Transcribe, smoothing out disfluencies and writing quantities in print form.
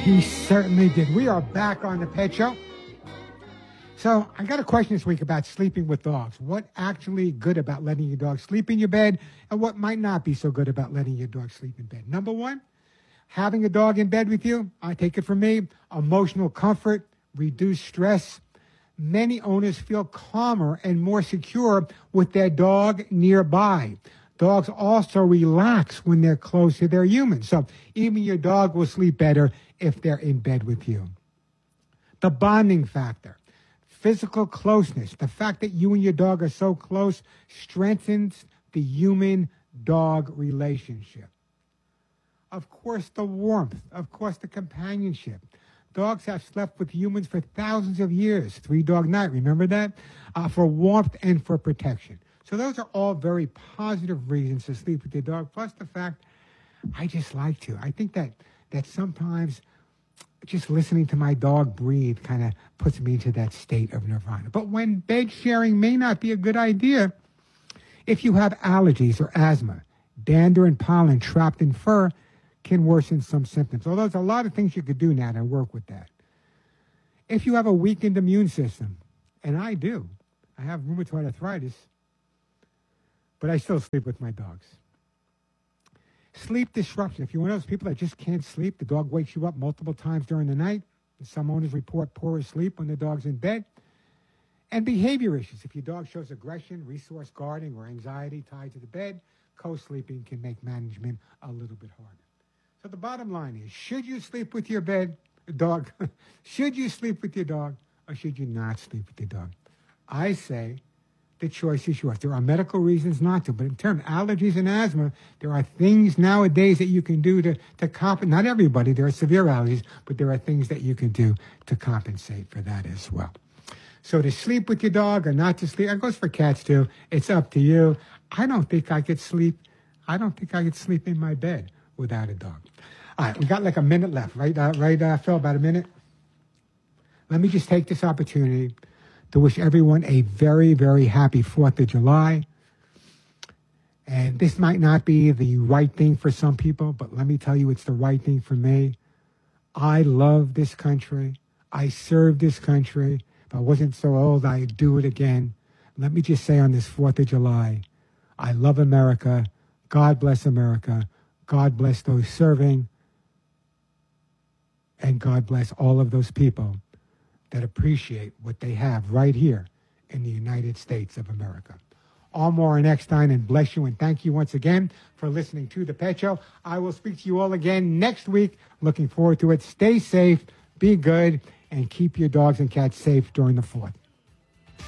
He certainly did. We are back on the Pet Show. So I got a question this week about sleeping with dogs. What actually good about letting your dog sleep in your bed, and what might not be so good about letting your dog sleep in bed? Number one, having a dog in bed with you, I take it from me, emotional comfort, reduced stress. Many owners feel calmer and more secure with their dog nearby. Dogs also relax when they're close to their humans. So even your dog will sleep better if they're in bed with you. The bonding factor, physical closeness, the fact that you and your dog are so close strengthens the human-dog relationship. Of course, the warmth. Of course, the companionship. Dogs have slept with humans for thousands of years. 3-Dog Night, remember that? For warmth and for protection. So those are all very positive reasons to sleep with your dog, plus the fact I just like to. I think that sometimes just listening to my dog breathe kind of puts me into that state of nirvana. But when bed sharing may not be a good idea, if you have allergies or asthma, dander and pollen trapped in fur can worsen some symptoms. Although there's a lot of things you could do now to work with that. If you have a weakened immune system, and I do, I have rheumatoid arthritis, but I still sleep with my dogs. Sleep disruption. If you're one of those people that just can't sleep, the dog wakes you up multiple times during the night. Some owners report poorer sleep when the dog's in bed. And behavior issues. If your dog shows aggression, resource guarding, or anxiety tied to the bed, co-sleeping can make management a little bit harder. So the bottom line is, should you sleep with your dog? Should you sleep with your dog, or should you not sleep with your dog? I say the choice is yours. There are medical reasons not to, but in terms of allergies and asthma, there are things nowadays that you can do to compensate. Not everybody, there are severe allergies, but there are things that you can do to compensate for that as well. So to sleep with your dog or not to sleep, it goes for cats too. It's up to you. I don't think I could sleep in my bed without a dog. All right, we got like a minute left, right, Phil, about a minute? Let me just take this opportunity to wish everyone a very, very happy 4th of July. And this might not be the right thing for some people, but let me tell you, it's the right thing for me. I love this country. I serve this country. If I wasn't so old, I'd do it again. Let me just say on this 4th of July, I love America. God bless America. God bless those serving. And God bless all of those people that appreciate what they have right here in the United States of America. Almore Eckstein, and bless you, and thank you once again for listening to The Pet Show. I will speak to you all again next week. Looking forward to it. Stay safe, be good, and keep your dogs and cats safe during the 4th.